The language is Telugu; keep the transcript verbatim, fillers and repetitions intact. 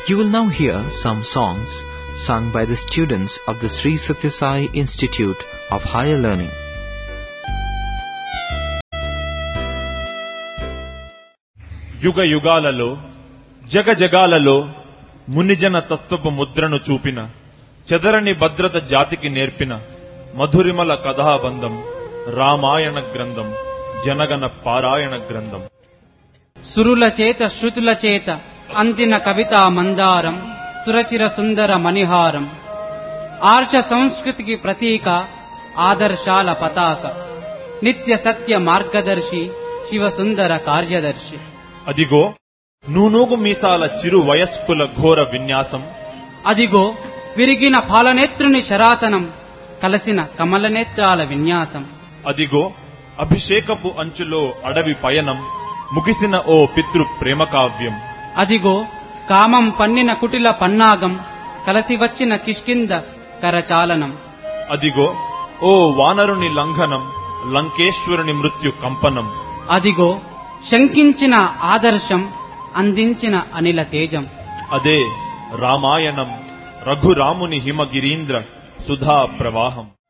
You will now hear some songs sung by the students of the Sri Sathya Sai Institute of Higher Learning. యుగ యుగాలలో జగ జగాలలో మునిజన తత్వపు ముద్రను చూపిన చెదరని భద్రత జాతికి నేర్పిన మధురిమల కథాబంధం రామాయణ గ్రంథం జనగణ పారాయణ గ్రంథం. సురుల చేత శృతుల చేత అందిన కవితా మందారం సురచిర సుందర మణిహారం ఆర్ష సంస్కృతికి ప్రతీక ఆదర్శాల పతాక నిత్య సత్య మార్గదర్శి శివ సుందర కార్యదర్శి. అదిగో నూనూగు మీసాల చిరు వయస్కుల ఘోర విన్యాసం, అదిగో విరిగిన పాలనేత్రుని శరాసనం కలసిన కమలనేత్రాల విన్యాసం, అదిగో అభిషేకపు అంచులో అడవి పయనం ముగిసిన ఓ పితృ ప్రేమ కావ్యం, అదిగో కామం పన్నిన కుటిల పన్నాగం కలసి వచ్చిన కిష్కింద కరచాలనం, అదిగో ఓ వానరుని లంఘనం లంకేశ్వరుని మృత్యు కంపనం, అదిగో శంకించిన ఆదర్శం అందించిన అనిల తేజం. అదే రామాయణం రఘురాముని హిమగిరీంద్ర సుధా ప్రవాహం.